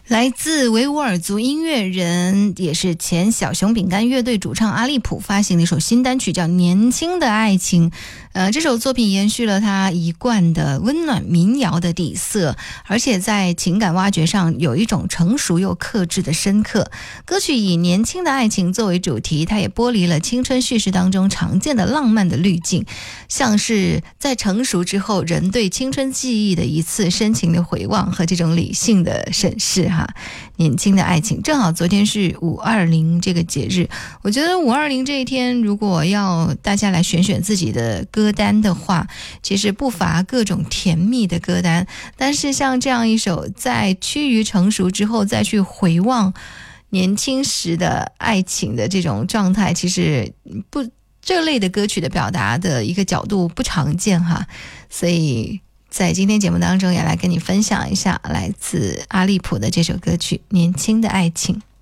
来自维吾尔族音乐人，也是前小熊饼干乐队主唱阿利普发行的一首新单曲，叫《年轻的爱情》。这首作品延续了他一贯的温暖民谣的底色，而且在情感挖掘上有一种成熟又克制的深刻。歌曲以年轻的爱情作为主题，它也剥离了青春叙事当中常见的浪漫的滤镜，像是在成熟之后人对青春记忆的一次深情的回望和这种理性的审视哈。年轻的爱情，正好昨天是520这个节日，我觉得520这一天如果要大家来选自己的歌单的话，其实不乏各种甜蜜的歌单，但是像这样一首在趋于成熟之后再去回望年轻时的爱情的这种状态，其实不，这类的歌曲的表达的一个角度不常见哈，所以在今天节目当中也来跟你分享一下来自阿利普的这首歌曲《年轻的爱情》。